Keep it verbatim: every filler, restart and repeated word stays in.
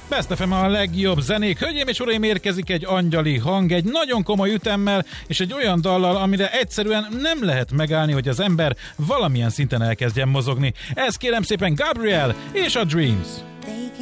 Best ef em a legjobb zenék. Hölgyeim és uraim, érkezik egy angyali hang, egy nagyon komoly ütemmel, és egy olyan dallal, amire egyszerűen nem lehet megállni, hogy az ember valamilyen szinten elkezdjen mozogni. Ez kérem szépen Gabriel és a Dreams.